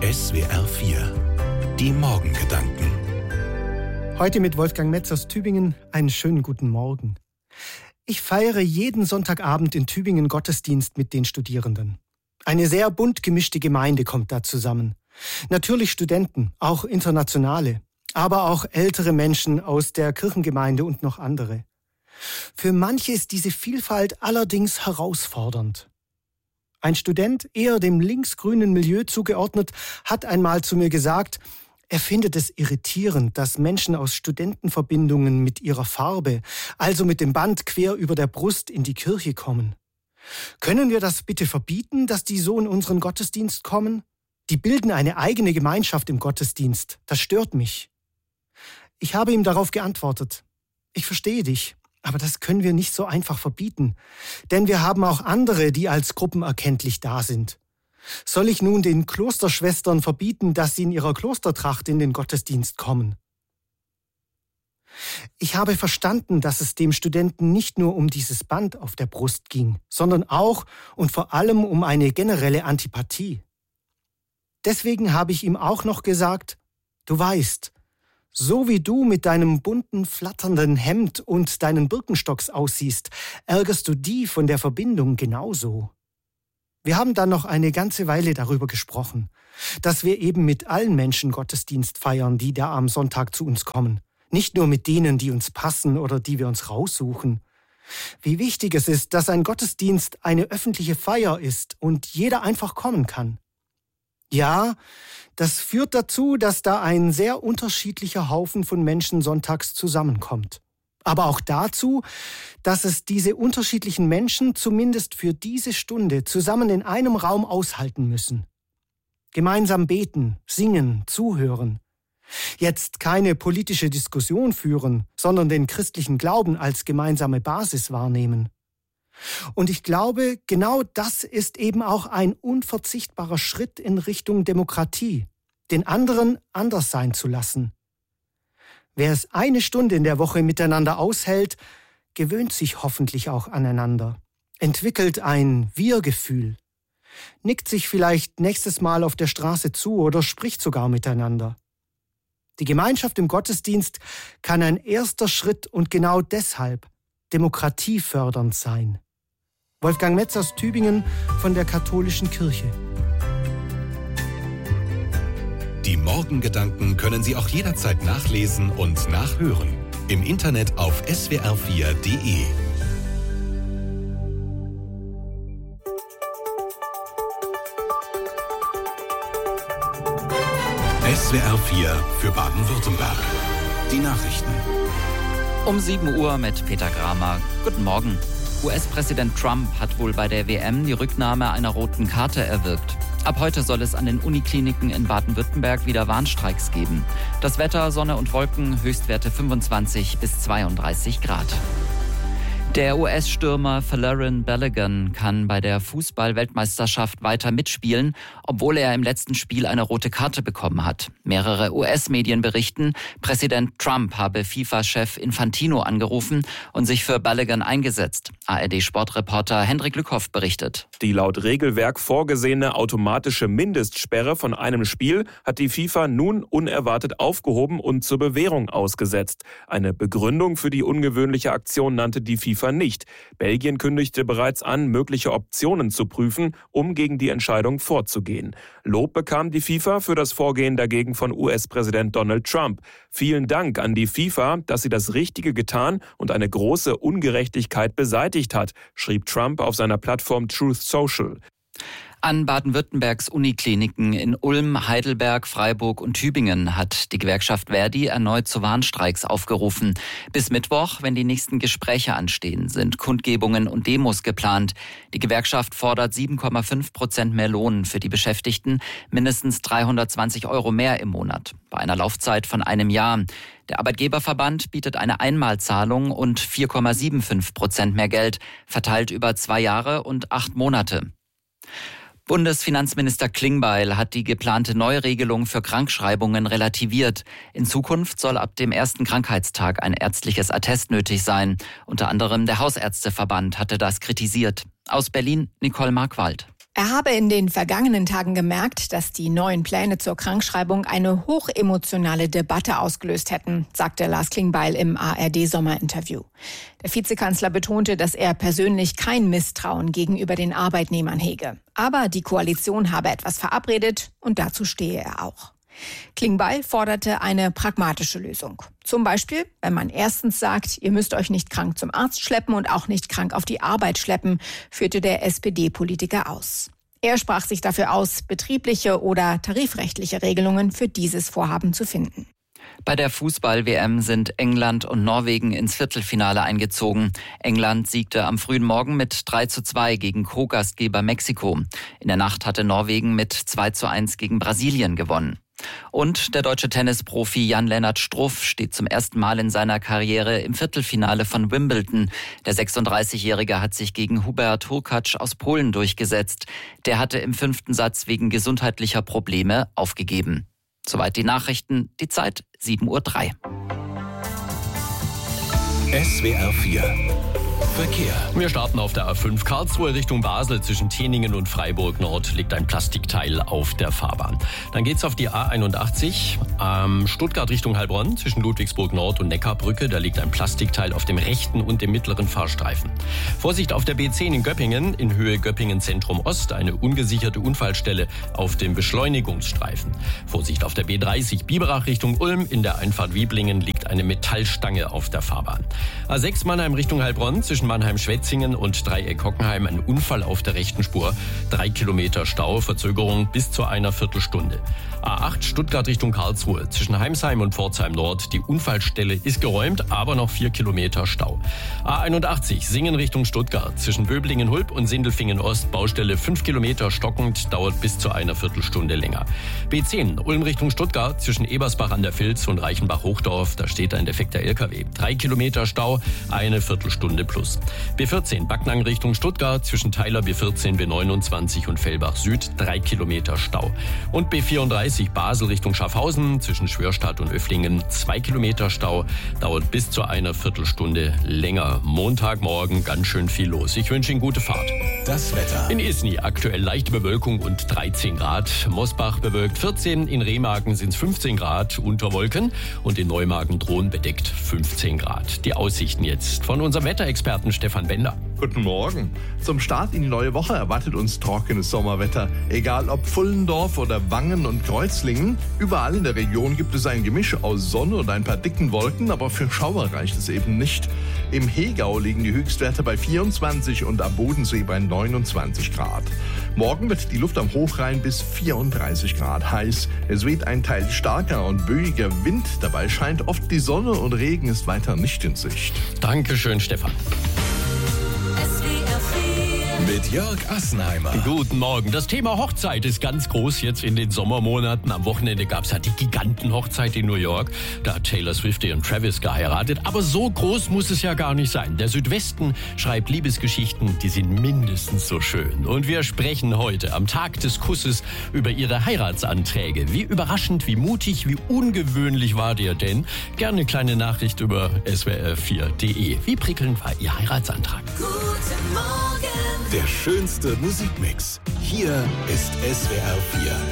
SWR 4 Die Morgengedanken. Heute mit Wolfgang Metz aus Tübingen. Einen schönen guten Morgen. Ich feiere jeden Sonntagabend in Tübingen Gottesdienst mit den Studierenden. Eine sehr bunt gemischte Gemeinde kommt da zusammen. Natürlich Studenten, auch internationale, aber auch ältere Menschen aus der Kirchengemeinde und noch andere. Für manche ist diese Vielfalt allerdings herausfordernd. Ein Student, eher dem linksgrünen Milieu zugeordnet, hat einmal zu mir gesagt, er findet es irritierend, dass Menschen aus Studentenverbindungen mit ihrer Farbe, also mit dem Band quer über der Brust, in die Kirche kommen. Können wir das bitte verbieten, dass die so in unseren Gottesdienst kommen? Die bilden eine eigene Gemeinschaft im Gottesdienst. Das stört mich. Ich habe ihm darauf geantwortet, ich verstehe dich. Aber das können wir nicht so einfach verbieten, denn wir haben auch andere, die als gruppenerkenntlich da sind. Soll ich nun den Klosterschwestern verbieten, dass sie in ihrer Klostertracht in den Gottesdienst kommen? Ich habe verstanden, dass es dem Studenten nicht nur um dieses Band auf der Brust ging, sondern auch und vor allem um eine generelle Antipathie. Deswegen habe ich ihm auch noch gesagt, du weißt, so wie du mit deinem bunten, flatternden Hemd und deinen Birkenstocks aussiehst, ärgerst du die von der Verbindung genauso. Wir haben dann noch eine ganze Weile darüber gesprochen, dass wir eben mit allen Menschen Gottesdienst feiern, die da am Sonntag zu uns kommen. Nicht nur mit denen, die uns passen oder die wir uns raussuchen. Wie wichtig es ist, dass ein Gottesdienst eine öffentliche Feier ist und jeder einfach kommen kann. Ja, das führt dazu, dass da ein sehr unterschiedlicher Haufen von Menschen sonntags zusammenkommt. Aber auch dazu, dass es diese unterschiedlichen Menschen zumindest für diese Stunde zusammen in einem Raum aushalten müssen. Gemeinsam beten, singen, zuhören. Jetzt keine politische Diskussion führen, sondern den christlichen Glauben als gemeinsame Basis wahrnehmen. Und ich glaube, genau das ist eben auch ein unverzichtbarer Schritt in Richtung Demokratie, den anderen anders sein zu lassen. Wer es eine Stunde in der Woche miteinander aushält, gewöhnt sich hoffentlich auch aneinander, entwickelt ein Wir-Gefühl, nickt sich vielleicht nächstes Mal auf der Straße zu oder spricht sogar miteinander. Die Gemeinschaft im Gottesdienst kann ein erster Schritt und genau deshalb demokratiefördernd sein. Wolfgang Metz aus Tübingen von der Katholischen Kirche. Die Morgengedanken können Sie auch jederzeit nachlesen und nachhören. Im Internet auf swr4.de. SWR 4 für Baden-Württemberg. Die Nachrichten. Um 7 Uhr mit Peter Gramer. Guten Morgen. US-Präsident Trump hat wohl bei der WM die Rücknahme einer roten Karte erwirkt. Ab heute soll es an den Unikliniken in Baden-Württemberg wieder Warnstreiks geben. Das Wetter, Sonne und Wolken, Höchstwerte 25 bis 32 Grad. Der US-Stürmer Folarin Balogun kann bei der Fußball-Weltmeisterschaft weiter mitspielen, obwohl er im letzten Spiel eine rote Karte bekommen hat. Mehrere US-Medien berichten, Präsident Trump habe FIFA-Chef Infantino angerufen und sich für Balogun eingesetzt. ARD-Sportreporter Hendrik Lückhoff berichtet. Die laut Regelwerk vorgesehene automatische Mindestsperre von einem Spiel hat die FIFA nun unerwartet aufgehoben und zur Bewährung ausgesetzt. Eine Begründung für die ungewöhnliche Aktion nannte die FIFA nicht. Belgien kündigte bereits an, mögliche Optionen zu prüfen, um gegen die Entscheidung vorzugehen. Lob bekam die FIFA für das Vorgehen dagegen von US-Präsident Donald Trump. Vielen Dank an die FIFA, dass sie das Richtige getan und eine große Ungerechtigkeit beseitigt hat, schrieb Trump auf seiner Plattform Truth Social. An Baden-Württembergs Unikliniken in Ulm, Heidelberg, Freiburg und Tübingen hat die Gewerkschaft Verdi erneut zu Warnstreiks aufgerufen. Bis Mittwoch, wenn die nächsten Gespräche anstehen, sind Kundgebungen und Demos geplant. Die Gewerkschaft fordert 7,5% mehr Lohn für die Beschäftigten, mindestens 320 € mehr im Monat, bei einer Laufzeit von einem Jahr. Der Arbeitgeberverband bietet eine Einmalzahlung und 4,75% mehr Geld, verteilt über 2 Jahre und 8 Monate. Bundesfinanzminister Klingbeil hat die geplante Neuregelung für Krankschreibungen relativiert. In Zukunft soll ab dem ersten Krankheitstag ein ärztliches Attest nötig sein. Unter anderem der Hausärzteverband hatte das kritisiert. Aus Berlin Nicole Markwald. Er habe in den vergangenen Tagen gemerkt, dass die neuen Pläne zur Krankschreibung eine hochemotionale Debatte ausgelöst hätten, sagte Lars Klingbeil im ARD-Sommerinterview. Der Vizekanzler betonte, dass er persönlich kein Misstrauen gegenüber den Arbeitnehmern hege. Aber die Koalition habe etwas verabredet und dazu stehe er auch. Klingbeil forderte eine pragmatische Lösung. Zum Beispiel, wenn man erstens sagt, ihr müsst euch nicht krank zum Arzt schleppen und auch nicht krank auf die Arbeit schleppen, führte der SPD-Politiker aus. Er sprach sich dafür aus, betriebliche oder tarifrechtliche Regelungen für dieses Vorhaben zu finden. Bei der Fußball-WM sind England und Norwegen ins Viertelfinale eingezogen. England siegte am frühen Morgen mit 3:2 gegen Co-Gastgeber Mexiko. In der Nacht hatte Norwegen mit 2:1 gegen Brasilien gewonnen. Und der deutsche Tennisprofi Jan-Lennart Struff steht zum ersten Mal in seiner Karriere im Viertelfinale von Wimbledon. Der 36-Jährige hat sich gegen Hubert Hurkacz aus Polen durchgesetzt. Der hatte im 5. Satz wegen gesundheitlicher Probleme aufgegeben. Soweit die Nachrichten, die Zeit 7:03 Uhr. SWR 4 Verkehr. Wir starten auf der A5 Karlsruhe Richtung Basel. Zwischen Teningen und Freiburg Nord liegt ein Plastikteil auf der Fahrbahn. Dann geht's auf die A81 Stuttgart Richtung Heilbronn. Zwischen Ludwigsburg Nord und Neckarbrücke. Da liegt ein Plastikteil auf dem rechten und dem mittleren Fahrstreifen. Vorsicht auf der B10 in Göppingen. In Höhe Göppingen Zentrum Ost. Eine ungesicherte Unfallstelle auf dem Beschleunigungsstreifen. Vorsicht auf der B30 Biberach Richtung Ulm. In der Einfahrt Wieblingen liegt eine Metallstange auf der Fahrbahn. A6 Mannheim Richtung Heilbronn. Zwischen Mannheim-Schwetzingen und Dreieck-Hockenheim ein Unfall auf der rechten Spur. 3 Kilometer Stau, Verzögerung bis zu einer Viertelstunde. A8 Stuttgart Richtung Karlsruhe. Zwischen Heimsheim und Pforzheim Nord. Die Unfallstelle ist geräumt, aber noch 4 Kilometer Stau. A81 Singen Richtung Stuttgart. Zwischen Böblingen-Hulb und Sindelfingen Ost. Baustelle 5 Kilometer stockend, dauert bis zu einer Viertelstunde länger. B10 Ulm Richtung Stuttgart. Zwischen Ebersbach an der Vils und Reichenbach-Hochdorf. Da steht ein defekter LKW. 3 Kilometer Stau, eine Viertelstunde plus. B14 Backnang Richtung Stuttgart. Zwischen Theiler B14, B29 und Fellbach Süd 3 Kilometer Stau. Und B34 Basel Richtung Schaffhausen. Zwischen Schwörstadt und Öfflingen 2 Kilometer Stau. Dauert bis zu einer Viertelstunde länger. Montagmorgen ganz schön viel los. Ich wünsche Ihnen gute Fahrt. Das Wetter. In Isny aktuell leichte Bewölkung und 13 Grad. Mosbach bewölkt 14. In Remagen sind es 15 Grad unter Wolken. Und in Neumagen drohen bedeckt 15 Grad. Die Aussichten jetzt von unserem Wetterexperten Stefan Bender. Guten Morgen. Zum Start in die neue Woche erwartet uns trockenes Sommerwetter. Egal ob Pfullendorf oder Wangen und Kreuzlingen, überall in der Region gibt es ein Gemisch aus Sonne und ein paar dicken Wolken, aber für Schauer reicht es eben nicht. Im Hegau liegen die Höchstwerte bei 24 und am Bodensee bei 29 Grad. Morgen wird die Luft am Hochrhein bis 34 Grad heiß. Es weht ein Teil starker und böiger Wind. Dabei scheint oft die Sonne und Regen ist weiter nicht in Sicht. Dankeschön, Stefan. Mit Jörg Assenheimer. Guten Morgen. Das Thema Hochzeit ist ganz groß jetzt in den Sommermonaten. Am Wochenende gab es ja die Gigantenhochzeit in New York. Da hat Taylor Swift und Travis geheiratet. Aber so groß muss es ja gar nicht sein. Der Südwesten schreibt Liebesgeschichten, die sind mindestens so schön. Und wir sprechen heute am Tag des Kusses über ihre Heiratsanträge. Wie überraschend, wie mutig, wie ungewöhnlich war der denn? Gerne eine kleine Nachricht über swr4.de. Wie prickelnd war Ihr Heiratsantrag? Der schönste Musikmix. Hier ist SWR 4.